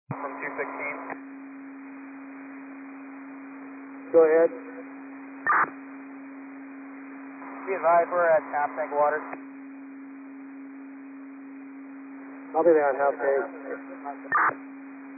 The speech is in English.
from 216. Go ahead. Be advised, we're at half tank water. I'll be there on half tank.